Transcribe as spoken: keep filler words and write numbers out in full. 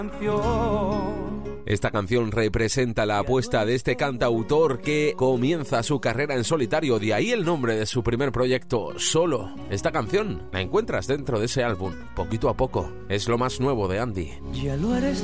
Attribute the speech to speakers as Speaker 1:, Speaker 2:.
Speaker 1: Esta canción representa la apuesta de este cantautor que comienza su carrera en solitario, de ahí el nombre de su primer proyecto, Solo. Esta canción la encuentras dentro de ese álbum, Poquito a Poco. Es lo más nuevo de Andy.
Speaker 2: Ya lo eres